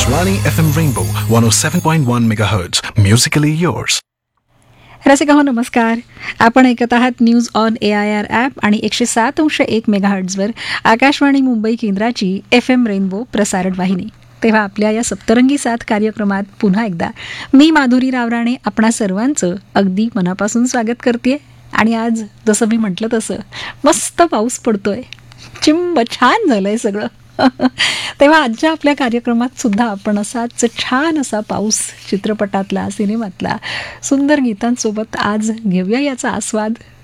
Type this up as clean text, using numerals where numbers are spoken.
Akashvani FM Rainbow 107.1 MHz. Musically yours. Rasika हो नमस्कार. आपण ऐकत आहात न्यूज ऑन AIR ॲप आणि 107.1 मेगाहर्ट्झवर आकाशवाणी मुंबई केंद्राची FM रेनबो प्रसारण वाहिनी. तेव्हा आपल्या या सप्तरंगी साथ कार्यक्रमात पुन्हा एकदा मी माधुरी रावराणे आपणा सर्वांचं अगदी मनापासून स्वागत करते. आणि आज जसं मी म्हटलं तसं मस्त पाऊस पडतोय, चिंब छान झालंय सगळं. तेव्हा आजच्या आपल्या कार्यक्रमात सुद्धा आपण असाच छान असा पाऊस चित्रपटातला, सिनेमातला सुंदर गीतांसोबत आज घेऊया याचा आस्वाद.